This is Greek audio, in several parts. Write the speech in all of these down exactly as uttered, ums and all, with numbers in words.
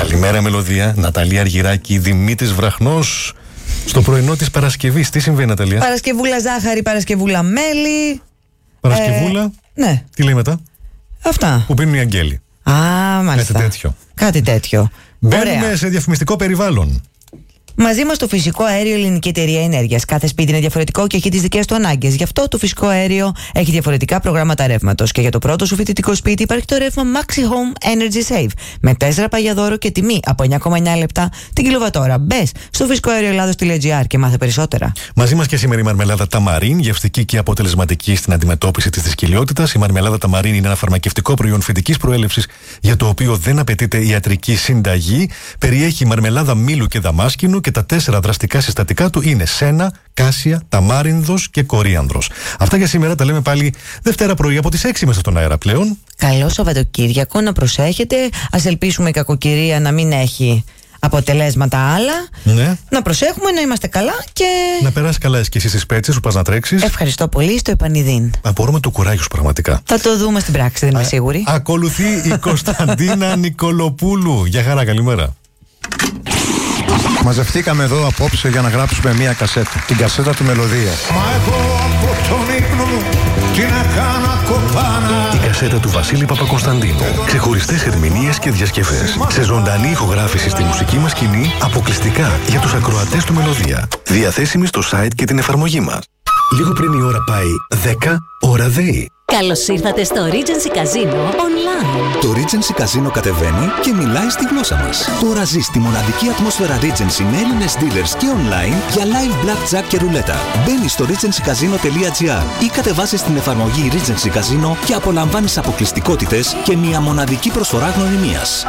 Καλημέρα, Μελωδία. Ναταλία Αργυράκη, Δημήτρης Βραχνός. Στο πρωινό της Παρασκευής, τι συμβαίνει, Ναταλία? Παρασκευούλα ζάχαρη, Παρασκευούλα μέλι. Παρασκευούλα. Ε, ναι. Τι λέει μετά? Αυτά. Που πίνουν οι αγγέλοι. Α, μάλιστα. Κάτι τέτοιο. Κάτι τέτοιο. Μπαίνουμε Ωραία. σε διαφημιστικό περιβάλλον. Μαζί μας το φυσικό αέριο Ελληνική Εταιρεία Ενέργειας. Κάθε σπίτι είναι διαφορετικό και έχει τις δικές του ανάγκες. Γι' αυτό το φυσικό αέριο έχει διαφορετικά προγράμματα ρεύματος. Και για το πρώτο σου φοιτητικό σπίτι υπάρχει το ρεύμα Maxi Home Energy Save. Με τέσσερα παγιά δώρο και τιμή από εννιά κόμμα εννιά λεπτά την κιλοβατόρα. Μπες στο φυσικό αέριο ελλάδος τελεία τζι άρ και μάθε περισσότερα. Μαζί μας και σήμερα η μαρμελάδα Ταμαρίν, γευστική και αποτελεσματική στην αντιμετώπιση της δυσκολιότητας. Η μαρμελάδα Ταμαρίν είναι ένα φαρμακευτικό προϊόν φυτικής προέλευσης για το οποίο δεν απαιτείται ιατρική συνταγή. Περιέχει μαρμελάδα μήλου και δαμάσκηνου και τα τέσσερα δραστικά συστατικά του είναι σένα, κάσια, ταμάρινδος και κορίανδρος. Αυτά για σήμερα, τα λέμε πάλι Δευτέρα πρωί από τις έξι μέσα στον αέρα πλέον. Καλό Σαββατοκύριακο, να προσέχετε. Ας ελπίσουμε η κακοκαιρία να μην έχει αποτελέσματα άλλα. Ναι. Να προσέχουμε, να είμαστε καλά και. Να περάσει καλά και εσύ στις Πέτσες που πας να τρέξεις. Ευχαριστώ πολύ, στο επανειδήν. Απορούμε το κουράγιο σου πραγματικά. Θα το δούμε στην πράξη, δεν είμαι σίγουρη. Ακολουθεί η Κωνσταντίνα Νικολοπούλου. Γεια χαρά, καλημέρα. Μαζευτήκαμε εδώ απόψε για να γράψουμε μία κασέτα. Την κασέτα του Μελωδία. Μα εγώ από τον ύπνο μου τι να κάνω κοπάνα. Η κασέτα του Βασίλη Παπακωνσταντίνου. Ξεχωριστές ερμηνείες και διασκευές. Σε ζωντανή ηχογράφηση στη μουσική μας σκηνή, αποκλειστικά για τους ακροατές του Μελωδία. Διαθέσιμη στο site και την εφαρμογή μας. Λίγο πριν η ώρα πάει δέκα, ώρα ΔΕΗ. Καλώς ήρθατε στο Regency Casino Online. Το Regency Casino κατεβαίνει και μιλάει στη γλώσσα μας. Τώρα ζεις τη μοναδική ατμόσφαιρα Regency με Έλληνες dealers και online για live blackjack και ρουλέτα. Μπαίνεις στο regency casino τελεία τζι άρ ή κατεβάζεις την εφαρμογή Regency Casino και απολαμβάνεις αποκλειστικότητες και μια μοναδική προσφορά γνωριμίας.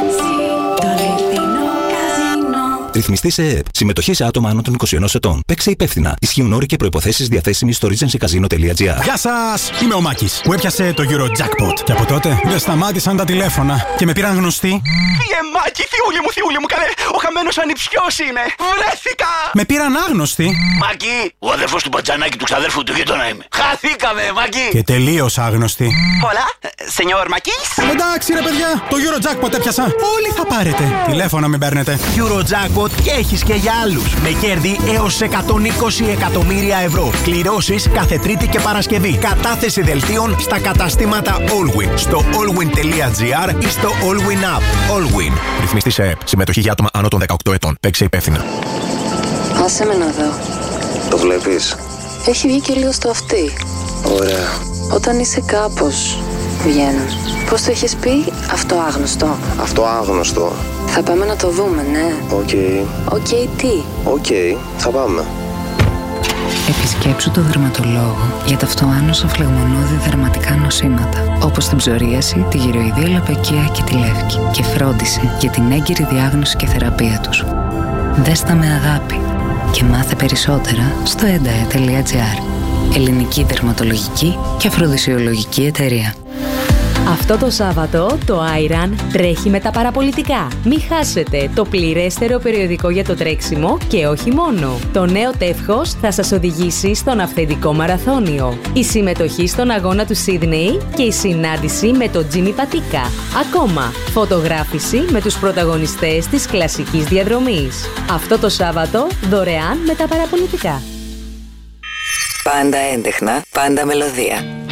Ρυθμιστή σε ΕΕΠ. Συμμετοχή σε άτομα άνω των είκοσι ενός ετών. Παίξε υπεύθυνα. Ισχύουν όροι και προϋποθέσεις διαθέσιμοι στο regency casino τελεία τζι άρ. Γεια σας! Είμαι ο Μάκης που έπιασε το Eurojackpot. Και από τότε δεν σταμάτησαν τα τηλέφωνα και με πήραν γνωστοί. Φύγε Μάκη, θιούλη μου, θιούλη μου, καλέ! Ο χαμένος ανιψιός είμαι! Βρέθηκα! Με πήραν άγνωστοι. Μάκη, ο αδερφός του μπατζανάκι του ξαδέρφου του γείτονα είμαι. Χαθήκαμε, Μάκη! Και τελείως άγνωστοι. Hola, σενιόρ Μάκης. Εντάξει ρε παιδιά, το Eurojackpot έπιασα. Όλοι θα πάρετε. Τηλέφωνα μην παίρνετε. Eurojackpot και έχεις και για άλλους. Με κέρδη έως εκατόν είκοσι εκατομμύρια ευρώ. Κληρώσεις κάθε Τρίτη και Παρασκευή. Κατάθεση δελτίων στα καταστήματα Allwin. Στο allwin τελεία τζι άρ ή στο Allwin App. Allwin. Ρυθμιστή σε ΕΕΠ. Συμμετοχή για άτομα άνω των δεκαοκτώ ετών. Παίξε υπεύθυνα. Άσε με να δω. Το βλέπεις? Έχει βγει και λίγο στο αυτί. Ωραία. Όταν είσαι κάπως, βγαίνουν. Πώς το έχεις πει? Αυτό άγνωστο. Αυτό άγνωστο. Θα πάμε να το δούμε, ναι. Οκ. Okay. Οκ, okay, τι? Οκ, okay, θα πάμε. Επισκέψου το δερματολόγο για τα αυτοάνωσα φλεγμονώδη δερματικά νοσήματα, όπως την ψωρίαση, τη γυροειδία λαπαικία και τη λεύκη, και φρόντισε για την έγκυρη διάγνωση και θεραπεία τους. Δες τα με αγάπη και μάθε περισσότερα στο εντα ε τελεία τζι άρ. Ελληνική δερματολογική και αφροδισιολογική εταιρεία. Αυτό το Σάββατο το iRun τρέχει με τα παραπολιτικά. Μην χάσετε το πληρέστερο περιοδικό για το τρέξιμο και όχι μόνο. Το νέο τεύχος θα σας οδηγήσει στον αυθεντικό μαραθώνιο. Η συμμετοχή στον αγώνα του Σίδνεϊ και η συνάντηση με τον Τζίμι Πατίκα. Ακόμα, φωτογράφηση με τους πρωταγωνιστές της κλασικής διαδρομής. Αυτό το Σάββατο δωρεάν με τα παραπολιτικά. Πάντα έντεχνα, πάντα μελωδία.